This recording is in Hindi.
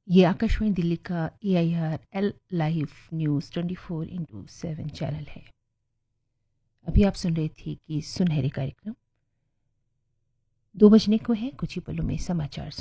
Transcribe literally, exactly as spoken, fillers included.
ये आकाशवाणी दिल्ली का ए I R L live news twenty four into seven channel है। अभी आप सुन रहे थे कि सुनहरे कार्यक्रम दो बजने को है, कुछ ही पलों में समाचार